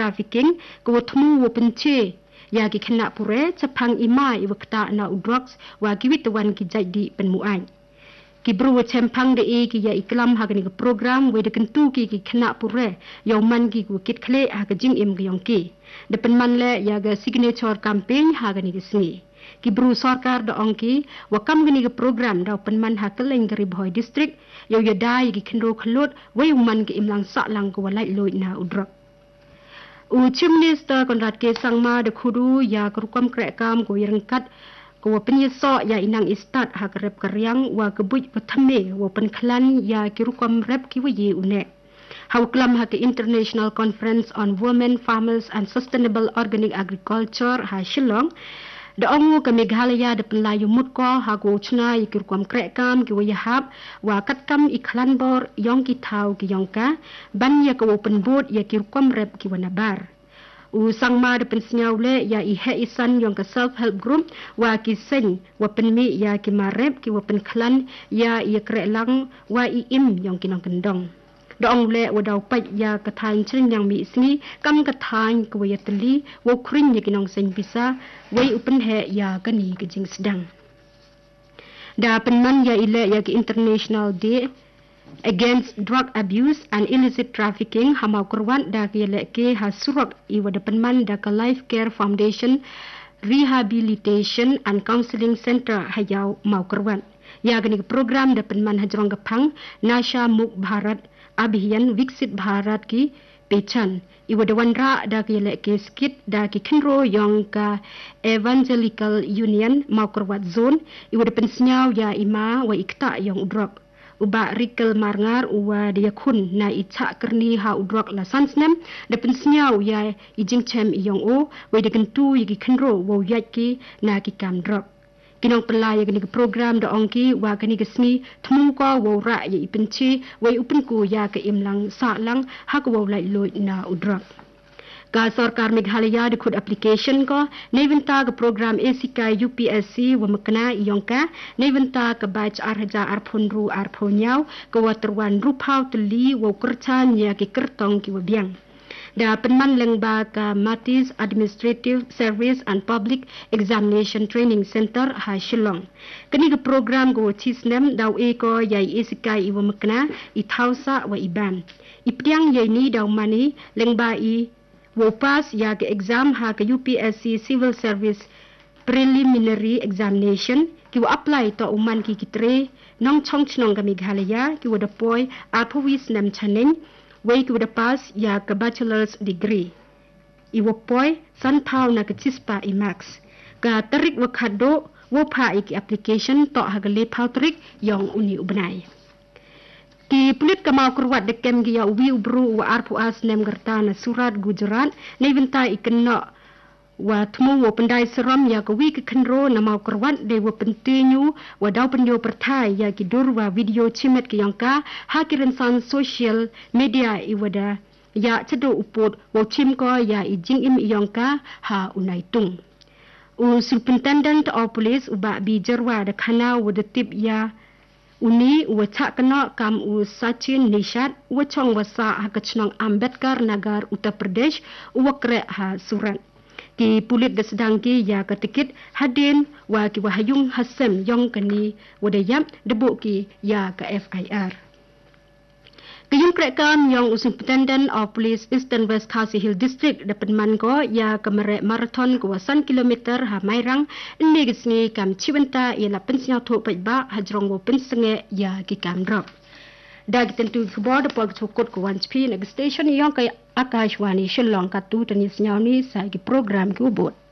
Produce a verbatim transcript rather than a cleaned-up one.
trafficking ko thmu wo penche ya ki khna pure chapang imai wakta na drugs wa ki witawan ki jadi penmuai ki bru chempang de e ki ya iklam ha ki program we de kentu ki ki khna pure yoman ki ku kit khle ha ka jing im ki yong ki de penman le ya ga signature campaign ha ga ni ki sngi ki bru sarkar da ongki wa kam gini ke program da penman ha keleng gari boy district yo yo dai ki kendo khlot we man ki imlang sa lang ko walai loi na udrak u chief minister konrad ke sangma de khudu ya kerukam krekam ko yerengkat ko penyeso ya inang istat ha kerep keryang wa kebuj pathame wa penklan ya kirukam rep ki wi une How Klam ha ke International Conference on Women, Farmers and Sustainable Organic Agriculture ha Shillong da ongu ke Meghalaya de penlayu mutko ha go chna ikir kwam krekam ki wayahab wa katkam iklan bor yong ki thau ki yongka ban ya ko open board ya kir kwam rep ki wanabar u sangma de pensnyaule ya i he isan yong ka self help group wa ki sen wa penmi ya ki marep ki wa penklan ya i krek-lang wa i im yong ki nong kendong dong le wadau pai ya kathain chring yang mi sngi kam kathain ko ya tli wo khrin ye kinong sen bisa wei upen he ya kani ke jing sedang da penman ya ile ya ki international day against drug abuse and illicit trafficking hamau kurwan da ki le ke ha surak i wada penman da ka life care foundation rehabilitation and counseling center hayau mau kurwan ya kani program da penman hajrong gapang nasha muk bharat Abhiyan Viksit Bharat ki pechan iwada wanra da ki le ke skit da ki khenro yong ka Evangelical Union Maukerwat Zone iwada pensnyau ya ima wa ikta yong udrok uba rikel marngar uwa dia khun na icha kerni ha udrok la sansnem da pensnyau ya ijing chem yong o we de kentu yi ki khenro wo yat ki na ki kam drop kinong pelai gani ke program da ongki wa gani ke sni thmu ko wo ra ye ipenchi we upen ku ya ke imlang sa lang ha ko wo lai loi na udra ka sarkar Meghalaya de khud application ko neventa ke program asikai U P S C wa makna yongka neventa ke batch arhaja arphunru arphonyau ko wa terwan rupau teli wo kerchan ya ke kertong ki wa biang da penman lengba ka Matis Administrative Service and Public Examination Training Center ha Shillong kini ke program go chisnem daw e ko yai isikai iwa makna i thausa wa iban ipdiang yai ni daw mani lengba i wo pass ya ke exam ha ke U P S C Civil Service Preliminary Examination ki wa apply to uman ki kitre nong chong chnong ka Meghalaya ki wa deploy aphowis nam chaneng Wei ki wada pass ya ke bachelor's degree. Iwa poi san thau na ke chispa i max. Ka tarik wa khado wo pha i ki application to ha le phau tarik yong uni ubnai. Ki pulit ka mau kurwat de kem gi ya ubi ubru wa arpu as nem gerta na surat Gujarat nei venta i kenno wa thmu wo pendai seram ya ka wi ke khenro na mau kurwat de wo pentinyu wa dau penyo perthai ya ki dur wa video chimet ki yongka ha ki rensan social media i wada ya chado upot wo chim ko ya i jing im yongka ha unai tung u superintendent of police uba bi jarwa de khana wo de tip ya uni wa cha kana kam u Sachin Nishat wa chong wa sa ha ka chnong Ambedkar Nagar Uttar Pradesh wa kre ha surat ki pulit da sedang ki ya ketikit hadin wa ki wahayung hasem yong kani wadayam debu ki ya ke F I R kiyung krekam yong Superintendent of Police Eastern West Khasi Hill District dapat man ko ya ke mere marathon ko wasan kilometer ha mairang ni gisni kam chiwenta ya la pensnya tho ba hajrong wo pensenge ya ki kam drop da tentu khbar de pog chokot ko wan spi nag station yong kai Akashwani Shillong ka tu tani snyawni sa ki program ki ubot